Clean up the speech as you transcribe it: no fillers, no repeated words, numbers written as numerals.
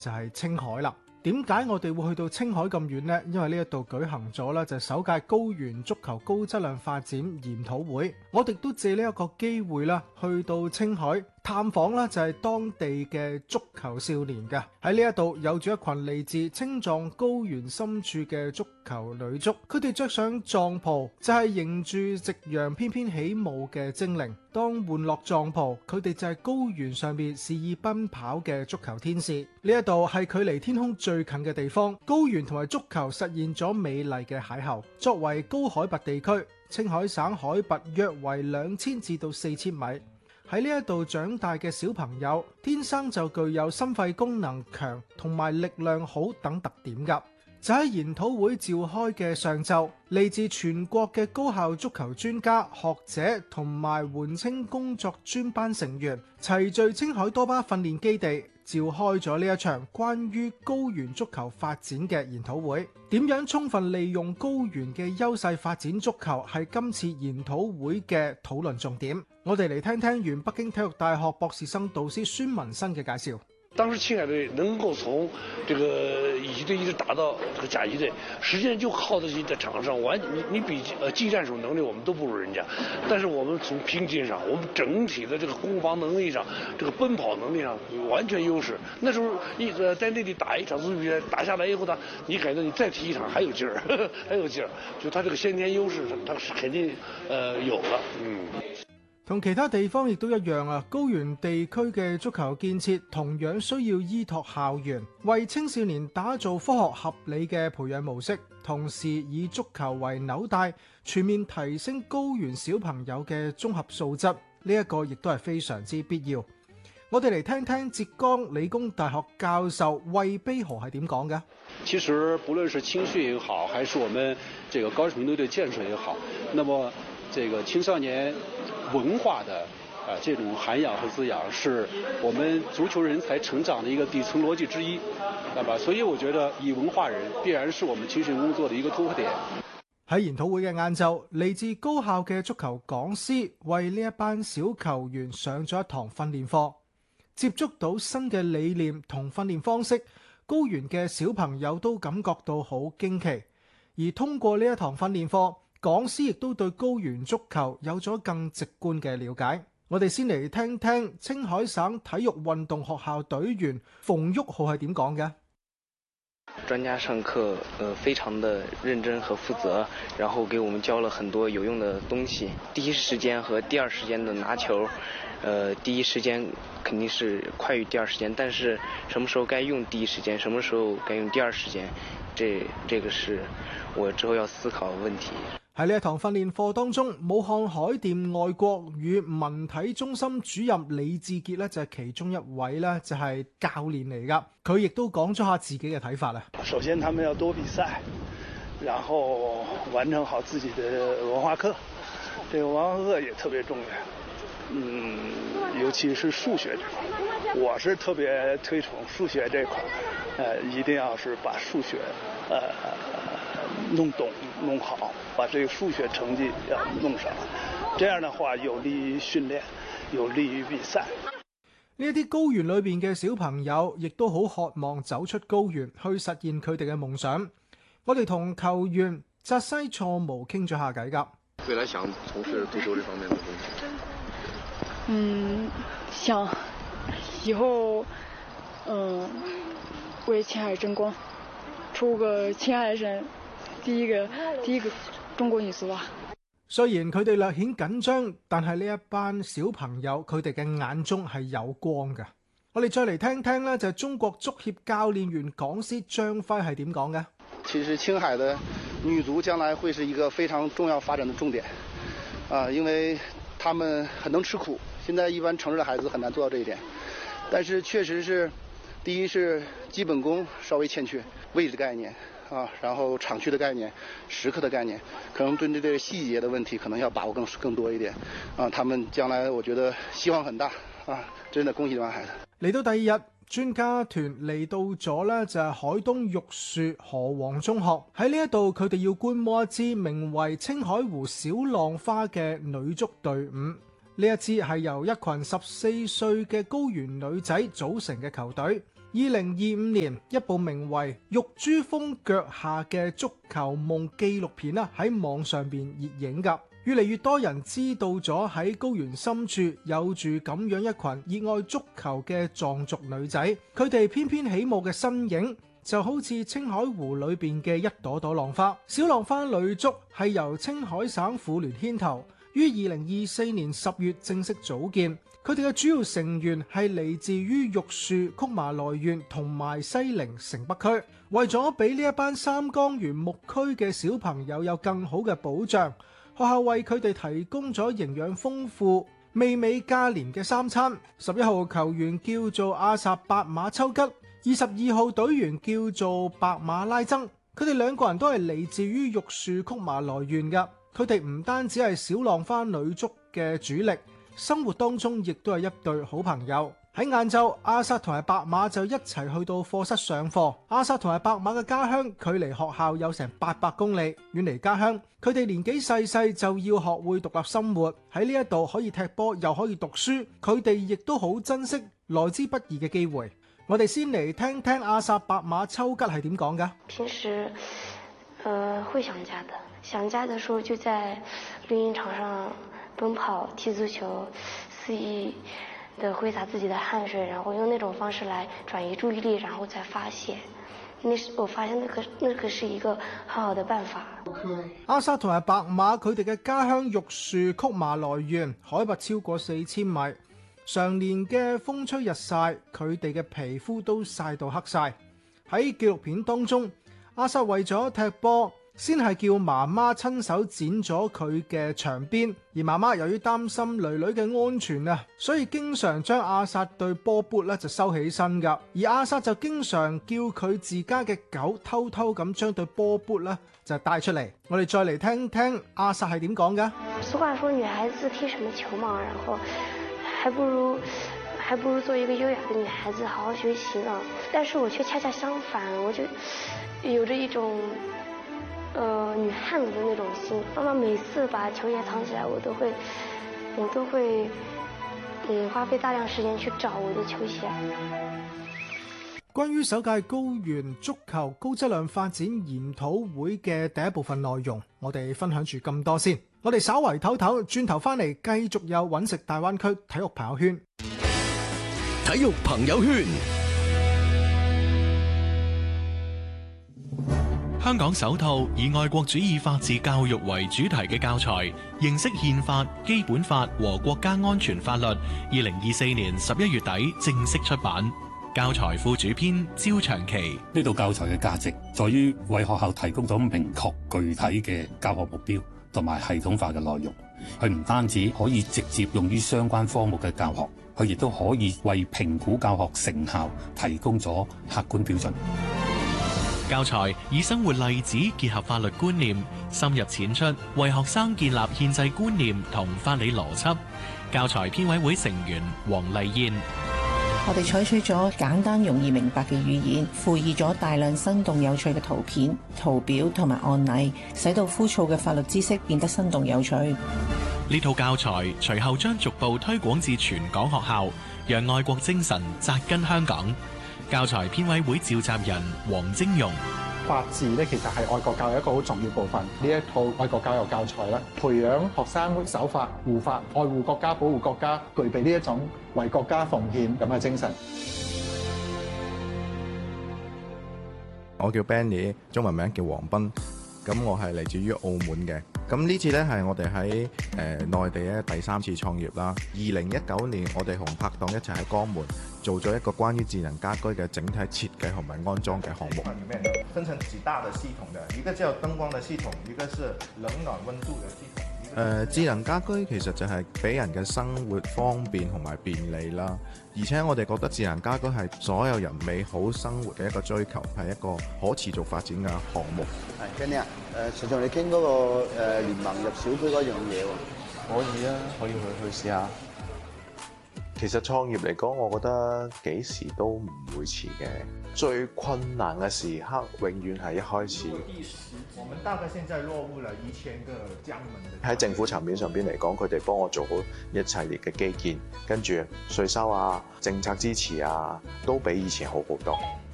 就係青海啦。點解我哋會去到青海咁遠呢？因為呢一度舉行咗啦，就係首屆高原足球高質量發展研討會。我哋都借呢一個機會啦，去到青海探訪啦，就係當地嘅足球少年嘅。喺呢一度有住一群嚟自青藏高原深處嘅足球女足，佢哋着上藏袍，就係迎住夕陽翩翩起舞嘅精靈。當換落藏袍，佢哋就係高原上邊肆意奔跑嘅足球天使。呢一度係距離天空最近嘅地方，高原同埋足球實現咗美麗嘅邂逅。作為高海拔地區，青海省海拔約為2000至到4000米。喺呢一度長大嘅小朋友，天生就具有心肺功能強同埋力量好等特點㗎。就喺研討會召開嘅上晝，嚟自全國嘅高校足球專家、學者同埋援青工作專班成員齊聚青海多巴訓練基地，召開咗呢一場關於高原足球發展嘅研討會。點樣充分利用高原嘅優勢發展足球，係今次研討會嘅討論重點。我哋嚟聽聽原北京體育大學博士生導師孫文新嘅介紹。 當時青海隊能夠從這個乙級隊一直打到這個甲級隊，實際上就靠自己在場上你比技戰術能力我們都不如人家，但是我們從拼勁上，我們整體的這個攻防能力上，這個奔跑能力上完全優勢。那時候在內地打一場足球比賽打下來以後呢，你感覺你再踢一場還有勁兒，還有勁兒，就他這個先天優勢，他是肯定有了。 同其他地方亦都一樣啊，高原地區嘅足球建設同樣需要依託校園，為青少年打造科學合理嘅培養模式，同時以足球為紐帶，全面提升高原小朋友嘅綜合素質，呢一個亦都係非常之必要。我哋嚟聽聽浙江理工大學教授魏悲河係點講嘅。 其實不論是青訓也好，還是我們這個高水平隊的建設也好，那麼這個青少年文化的這種涵養和滋養，是我們足球人才成長的一個底層邏輯之一，對吧？所以我覺得以文化人必然是我們青訓工作的一個突破點。 喺研討會嘅晏晝，嚟自高校嘅足球講師為呢一班小球員上咗一堂訓練課，接觸到新嘅理念同訓練方式，高原嘅小朋友都感覺到好驚奇。而通過呢一堂訓練課，講師亦都對高原足球有咗更直觀嘅了解。我哋先嚟聽聽青海省體育運動學校隊員馮旭浩係點講嘅。 專家上課非常的認真和負責，然後給我們教了很多有用的東西。第一時間和第二時間的拿球，第一時間肯定是快於第二時間，但是什麼時候該用第一時間，什麼時候該用第二時間，這個是我之後要思考的問題。 喺呢一堂訓練課當中，武漢海淀外國與文體中心主任李志傑咧就係其中一位咧就係教練嚟噶，佢亦都講咗下自己嘅睇法啦。 首先，他們要多比賽，然後完成好自己的文化課。這個文化課也特別重要，尤其是數學這塊，我是特別推崇數學這塊，一定要是把數學弄懂弄好，把這個數學成績要弄上，這樣的話有利於訓練，有利於比賽。 呢一啲高原裏邊嘅小朋友，亦都好渴望走出高原，去實現佢哋嘅夢想。我哋同球員扎西錯毛傾咗下偈㗎。 未來想從事足球這方面的東西？ 想以後為青海爭光，出個青海省第一個中國女足吧。 雖然佢哋略顯緊張，但係呢一班小朋友佢哋嘅眼中係有光嘅。我哋再嚟聽聽咧，就係中國足協教練員講師張輝係點講嘅。 其實青海的女足將來會是一個非常重要發展的重點，因為他們很能吃苦，現在一般城市的孩子很難做到這一點，但是確實是，第一是基本功稍微欠缺，位置概念然後場區的概念、時刻的概念，可能對這個細節的問題可能要把握更多一點，他們將來我覺得希望很大，真的恭喜這班孩子。嚟到第二日，專家團嚟到咗呢就係海東玉樹河王中學，喺呢一度佢哋要觀摩一支名為青海湖小浪花嘅女足隊伍。呢一支係由一群14歲嘅高原女仔組成嘅球隊。 2025年，一部名為《玉珠峰腳下嘅足球夢》紀錄片啦，喺網上邊熱映㗎。越嚟越多人知道咗喺高原深處有住咁樣一群熱愛足球嘅藏族女仔，佢哋翩翩起舞嘅身影就好似青海湖裏邊嘅一朵朵浪花。小浪花女足係由青海省婦聯牽頭，於2024年10月正式組建。佢哋嘅主要成員係嚟自於玉樹、曲麻萊縣同埋西寧城北區。為咗俾呢一班三江源牧區嘅小朋友有更好嘅保障，學校為佢哋提供咗營養豐富、味美價廉嘅三餐。11號球員叫做阿薩白馬秋吉，22號隊員叫做白馬拉曾。佢哋兩個人都係嚟自於玉樹曲麻萊縣嘅。佢哋唔單止係小浪花女足嘅主力，生活當中亦都係一對好朋友。喺晏晝，阿薩同埋白馬就一齊去到課室上課。阿薩同埋白馬嘅家鄉距離學校有成800公里，遠離家鄉，佢哋年紀細細就要學會獨立生活。喺呢一度可以踢波又可以讀書，佢哋亦都好珍惜來之不易嘅機會。我哋先嚟聽聽阿薩白馬秋吉係點講㗎。 平時會想家的，想家的時候就在綠茵場上奔跑、踢足球，肆意的揮灑自己的汗水，然後用那種方式來轉移注意力，然後再發洩。我發現那個是一個很好的辦法。 阿薩同埋白馬佢哋嘅家鄉玉樹曲麻萊縣，海拔超過4000米，常年嘅風吹日曬，佢哋嘅皮膚都曬到黑晒。喺紀錄片當中，阿薩為咗踢波，先係叫媽媽親手剪咗佢嘅長辮，而媽媽由於擔心囡囡嘅安全啊，所以經常將阿薩對波缽咧就收起身噶。而阿薩就經常叫佢自家嘅狗偷偷咁將對波缽咧就帶出嚟。我哋再嚟聽聽阿薩係點講噶。 俗話說女孩子踢什麼球嘛，然後還不如做一個優雅的女孩子，好好學習呢。但是我卻恰恰相反，我就有着一種女漢子的那種心。媽媽每次把球鞋藏起來，我都會花費大量時間去找我的球鞋。 關於首屆高原足球高質量發展研討會嘅第一部分內容，我哋分享住咁多先。我哋稍為唞唞，轉頭翻嚟繼續有揾食大灣區體育朋友圈。 體育朋友圈。香港首套以愛國主義法治教育為主題嘅教材《認識憲法、基本法和國家安全法律》，2024年11月底正式出版。教材副主編焦長期。 呢套教材嘅價值在於為學校提供咗明確具體嘅教學目標同埋系統化嘅內容。佢唔單止可以直接用於相關科目嘅教學，佢亦都可以為評估教學成效提供咗客觀標準。 教材以生活例子結合法律觀念，深入淺出，為學生建立憲制觀念同法理邏輯。教材編委會成員黃麗燕。 我哋採取咗簡單容易明白嘅語言，附以咗大量生動有趣嘅圖片、圖表同埋案例，使到枯燥嘅法律知識變得生動有趣。 呢套教材隨後將逐步推廣至全港學校，讓愛國精神扎根香港。教材編委會召集人黃晶容。 法治咧，其實係愛國教育一個好重要部分。呢一套愛國教育教材咧，培養學生守法、護法、愛護國家、保護國家，具備呢一種為國家奉獻咁嘅精神。 我叫 Benny， 中文名叫黃斌。咁我係嚟自於澳門嘅。咁呢次咧係我哋喺內地咧第3次創業啦。2019年我哋同拍檔一齊喺江門做咗一個關於智能家居嘅整體設計同埋安裝嘅項目。裡面分成幾大的系統嘅，一個叫燈光嘅系統，一個是冷暖溫度嘅系統。智能家居其實就係俾人嘅生活方便同埋便利啦，而且我哋覺得智能家居係所有人美好生活嘅一個追求，係一個可持續發展嘅項目。 係 Kenny 啊，想同你傾嗰個聯盟入小區嗰樣嘢喎。 可以啊，可以去試下。其實創業嚟講，我覺得幾時都唔會遲嘅。最困難嘅時刻，永遠係一開始。 我們大概現在落戶了1000個江門的。 喺政府層面上邊嚟講，佢哋幫我做好一系列嘅基建，跟住稅收啊、政策支持啊，都比以前好好多。